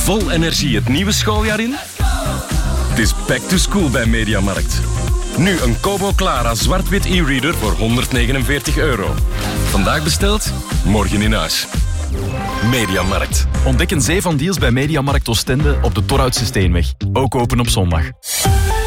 Vol energie het nieuwe schooljaar in? Het is back to school bij Mediamarkt. Nu een Kobo Clara zwart-wit e-reader voor €149. Vandaag besteld, morgen in huis. Mediamarkt. Ontdek een zee van deals bij Mediamarkt Oostende op de Torhoutse Steenweg. Ook open op zondag.